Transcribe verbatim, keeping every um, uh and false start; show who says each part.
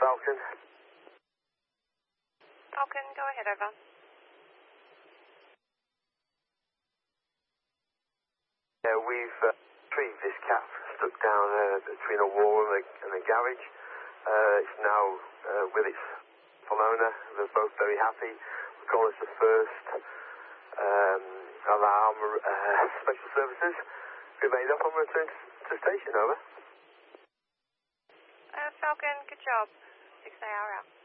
Speaker 1: Falcon.
Speaker 2: Falcon, go ahead, over.
Speaker 1: Yeah, we've uh, retrieved this cat stuck down uh, between a wall and a, and a garage. Uh, it's now uh, with its full owner. They're both very happy. We call this the first um, alarm uh, special services we made up on return to the station, over.
Speaker 2: Uh, Falcon, good job. six A R out.